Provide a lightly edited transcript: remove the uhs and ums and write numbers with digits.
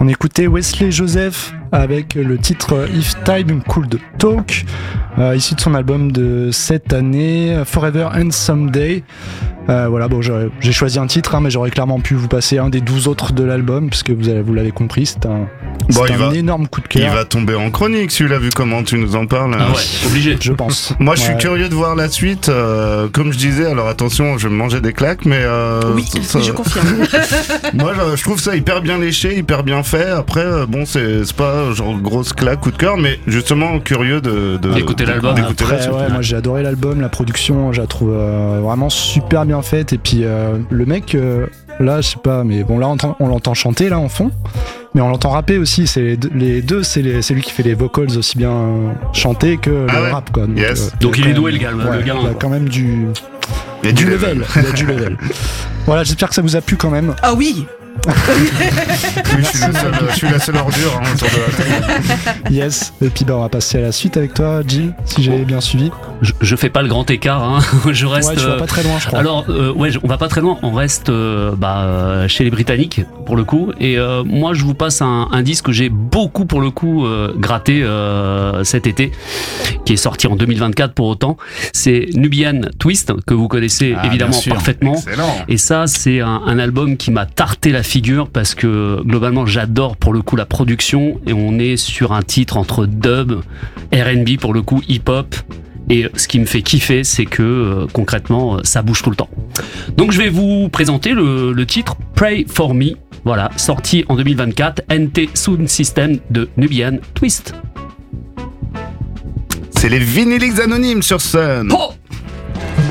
On écoutait Wesley Joseph avec le titre If Time Could Talk, issu de son album de cette année, Forever and Someday. Voilà, bon, j'ai choisi un titre, mais j'aurais clairement pu vous passer un des 12 autres de l'album, puisque vous l'avez compris, c'est un énorme coup de cœur. Il va tomber en chronique, celui-là, vu comment tu nous en parles. Ah ouais, obligé. Je pense. Moi, je suis curieux de voir la suite. Comme je disais, alors attention, je vais me manger des claques, mais... oui, je confirme. Moi, je trouve ça hyper bien léché, hyper bien fait. Après, bon, c'est pas genre grosse claque, coup de cœur, mais justement curieux d'écouter l'album. Après, moi, j'ai adoré l'album, la production, je la trouve vraiment super bien faite. Et puis, le mec, là, je sais pas, mais bon, là, on l'entend chanter, là, en fond. Mais on l'entend rapper aussi, c'est lui qui fait les vocals aussi bien chanter que le rap, quoi. Donc il est doué, le gars. Il a quand même du level. Il a du level. Voilà, j'espère que ça vous a plu quand même. Ah oui. Oui, je suis la seule ordure autour de la table. Yes. Et puis on va passer à la suite avec toi, Jill, si j'ai bien suivi. Je fais pas le grand écart, je reste. Ouais, tu vas pas très loin, je crois. Alors, on va pas très loin. On reste chez les Britanniques pour le coup. Et moi, je vous passe un disque que j'ai beaucoup pour le coup gratté cet été, qui est sorti en 2024 pour autant. C'est Nubian Twist, que vous connaissez évidemment parfaitement. Excellent. Et ça, c'est un album qui m'a tarté la figure parce que globalement, j'adore pour le coup la production, et on est sur un titre entre dub, R&B pour le coup, hip-hop. Et ce qui me fait kiffer, c'est que concrètement, ça bouge tout le temps. Donc je vais vous présenter le titre Pray For Me, voilà, sorti en 2024, NT Sound System de Nubian Twist. C'est les Vinyliques Anonymes sur Sun. Oh